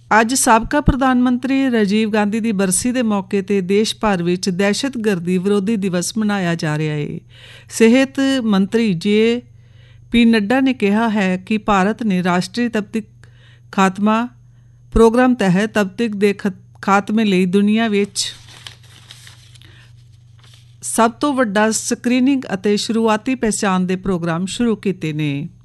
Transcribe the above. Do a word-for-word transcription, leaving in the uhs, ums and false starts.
ਅੱਜ ਸਾਬਕਾ ਪ੍ਰਧਾਨ ਮੰਤਰੀ ਰਾਜੀਵ ਗਾਂਧੀ ਦੀ ਬਰਸੀ ਦੇ ਮੌਕੇ 'ਤੇ ਦੇਸ਼ ਭਰ ਵਿੱਚ ਦਹਿਸ਼ਤਗਰਦੀ ਵਿਰੋਧੀ ਦਿਵਸ ਮਨਾਇਆ ਜਾ ਰਿਹਾ ਹੈ। ਸਿਹਤ ਮੰਤਰੀ ਜੇ ਪੀ ਨੱਡਾ ਨੇ ਕਿਹਾ ਹੈ ਕਿ ਭਾਰਤ ਨੇ ਰਾਸ਼ਟਰੀ ਤਪਤਿਕ ਖਾਤਮਾ ਪ੍ਰੋਗਰਾਮ ਤਹਿਤ ਤਪਤਿਕ ਦੇ ਖਾਤਮੇ ਲਈ ਦੁਨੀਆ ਵਿੱਚ ਸਭ ਤੋਂ ਵੱਡਾ ਸਕਰੀਨਿੰਗ ਅਤੇ ਸ਼ੁਰੂਆਤੀ ਪਹਿਚਾਣ ਦੇ ਪ੍ਰੋਗਰਾਮ ਸ਼ੁਰੂ ਕੀਤੇ ਨੇ।